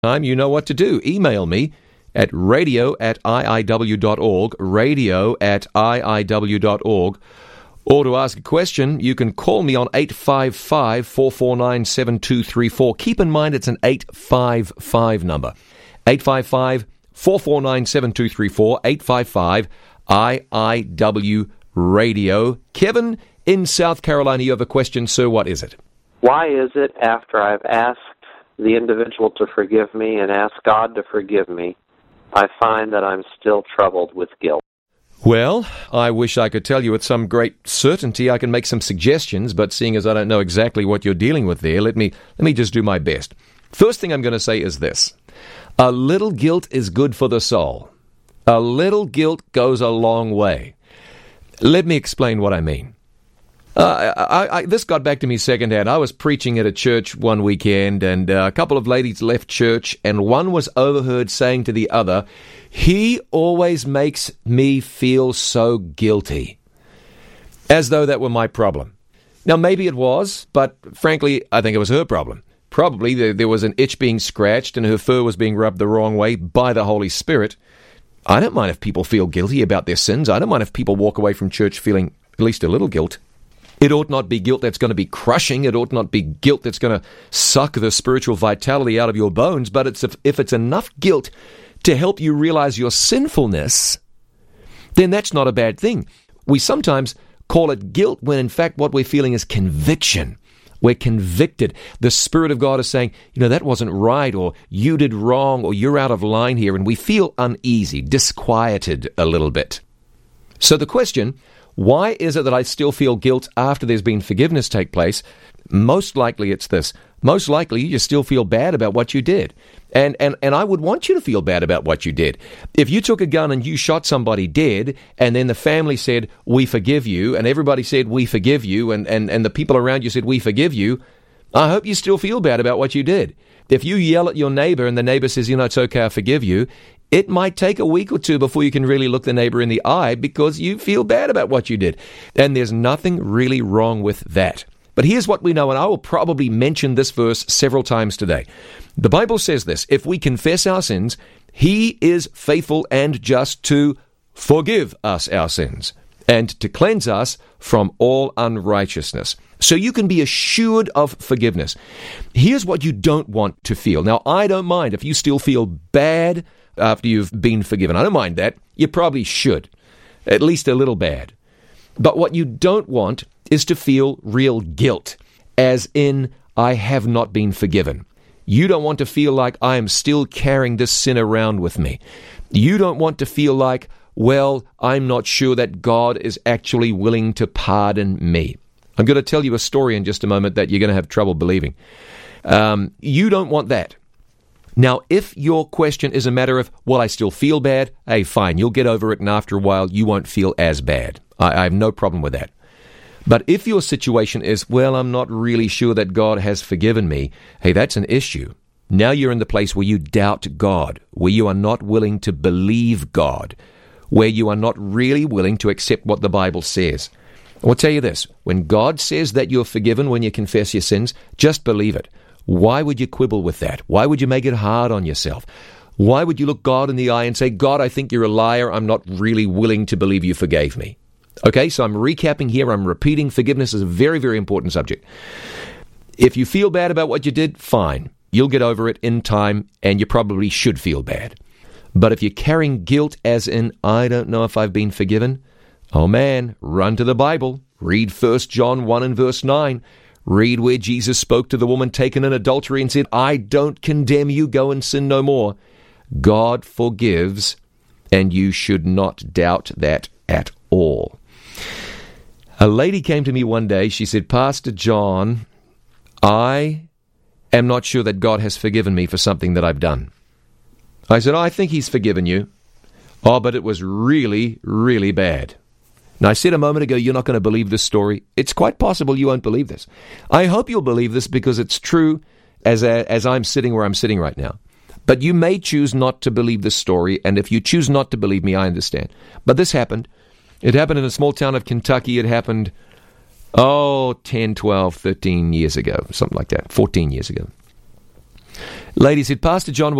time, you know what to do. Email me at radio@iiw.org, radio@iiw.org. Or to ask a question, you can call me on 855-449-7234. Keep in mind it's an 855 number. 855-449-7234, 855-IIW Radio. Kevin in South Carolina, you have a question, sir. What is it? Why is it after I've asked the individual to forgive me and asked God to forgive me, I find that I'm still troubled with guilt? Well, I wish I could tell you with some great certainty. I can make some suggestions, but seeing as I don't know exactly what you're dealing with there, let me just do my best. First thing I'm going to say is this. A little guilt is good for the soul. A little guilt goes a long way. Let me explain what I mean. This got back to me secondhand. I was preaching at a church one weekend, and a couple of ladies left church, and one was overheard saying to the other, "He always makes me feel so guilty," as though that were my problem. Now, maybe it was, but frankly, I think it was her problem. Probably there was an itch being scratched, and her fur was being rubbed the wrong way by the Holy Spirit. I don't mind if people feel guilty about their sins. I don't mind if people walk away from church feeling at least a little guilt. It ought not be guilt that's going to be crushing. It ought not be guilt that's going to suck the spiritual vitality out of your bones. But if it's enough guilt to help you realize your sinfulness, then that's not a bad thing. We sometimes call it guilt when in fact what we're feeling is conviction. We're convicted. The Spirit of God is saying, that wasn't right, or you did wrong, or you're out of line here. And we feel uneasy, disquieted a little bit. So the question, why is it that I still feel guilt after there's been forgiveness take place? Most likely it's this. Most likely you still feel bad about what you did. And I would want you to feel bad about what you did. If you took a gun and you shot somebody dead, and then the family said, "We forgive you," and everybody said, "We forgive you," and the people around you said, "We forgive you," I hope you still feel bad about what you did. If you yell at your neighbor and the neighbor says, "It's okay, I forgive you," it might take a week or two before you can really look the neighbor in the eye because you feel bad about what you did. And there's nothing really wrong with that. But here's what we know, and I will probably mention this verse several times today. The Bible says this: if we confess our sins, He is faithful and just to forgive us our sins and to cleanse us from all unrighteousness. So you can be assured of forgiveness. Here's what you don't want to feel. Now, I don't mind if you still feel bad after you've been forgiven. I don't mind that. You probably should, at least a little bad. But what you don't want is to feel real guilt, as in, I have not been forgiven. You don't want to feel like I am still carrying this sin around with me. You don't want to feel like, well, I'm not sure that God is actually willing to pardon me. I'm going to tell you a story in just a moment that you're going to have trouble believing. You don't want that. Now, if your question is a matter of, well, I still feel bad, hey, fine, you'll get over it, and after a while, you won't feel as bad. I have no problem with that. But if your situation is, well, I'm not really sure that God has forgiven me, hey, that's an issue. Now you're in the place where you doubt God, where you are not willing to believe God, where you are not really willing to accept what the Bible says. I will tell you this: when God says that you're forgiven when you confess your sins, just believe it. Why would you quibble with that? Why would you make it hard on yourself? Why would you look God in the eye and say, "God, I think you're a liar. I'm not really willing to believe you forgave me"? Okay, so I'm recapping here. I'm repeating. Forgiveness is a very, very important subject. If you feel bad about what you did, fine. You'll get over it in time, and you probably should feel bad. But if you're carrying guilt as in, I don't know if I've been forgiven, oh man, run to the Bible. Read 1 John 1 and verse 9. Read where Jesus spoke to the woman taken in adultery and said, I don't condemn you, go and sin no more. God forgives, and you should not doubt that at all. A lady came to me one day. She said, Pastor John, I am not sure that God has forgiven me for something that I've done. I said, I think He's forgiven you. Oh, but it was really, really bad. Now, I said a moment ago, you're not going to believe this story. It's quite possible you won't believe this. I hope you'll believe this because it's true as I'm sitting where I'm sitting right now. But you may choose not to believe this story, and if you choose not to believe me, I understand. But this happened. It happened in a small town of Kentucky. It happened, 10, 12, 13 years ago, something like that, 14 years ago. Ladies, it's Pastor John